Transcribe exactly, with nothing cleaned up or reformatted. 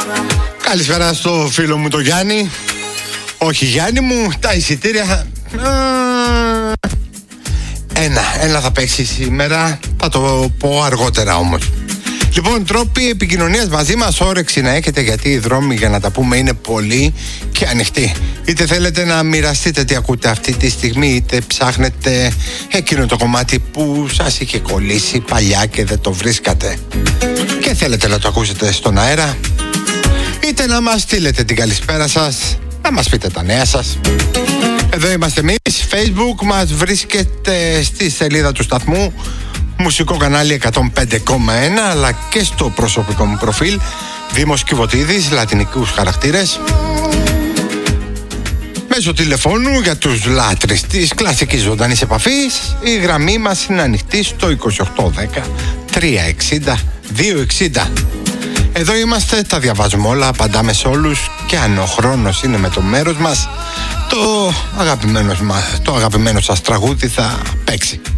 Καλησπέρα στο φίλο μου το Γιάννη. Όχι Γιάννη μου, τα εισιτήρια Ένα, ένα θα παίξει σήμερα. Θα το πω αργότερα όμως. Λοιπόν, τρόποι επικοινωνίας μαζί μας, όρεξη να έχετε, γιατί οι δρόμοι για να τα πούμε είναι πολλοί και ανοιχτοί. Είτε θέλετε να μοιραστείτε τι ακούτε αυτή τη στιγμή, είτε ψάχνετε εκείνο το κομμάτι που σας είχε κολλήσει παλιά και δεν το βρίσκατε και θέλετε να το ακούσετε στον αέρα, είτε να μας στείλετε την καλησπέρα σας, να μας πείτε τα νέα σας. Εδώ είμαστε εμείς, Facebook μας βρίσκεται στη σελίδα του σταθμού, μουσικό κανάλι εκατόν πέντε κόμμα ένα, αλλά και στο προσωπικό μου προφίλ Δήμος Κιβωτίδης, λατινικούς χαρακτήρες. Μέσω τηλεφώνου για τους λάτρεις της κλασικής ζωντανής επαφής, η γραμμή μας είναι ανοιχτή στο είκοσι οκτώ δέκα τριακόσια εξήντα διακόσια εξήντα. Εδώ είμαστε, τα διαβάζουμε όλα, απαντάμε σε όλους και αν ο χρόνος είναι με το μέρος μας, το αγαπημένο, το αγαπημένο σας τραγούδι θα παίξει.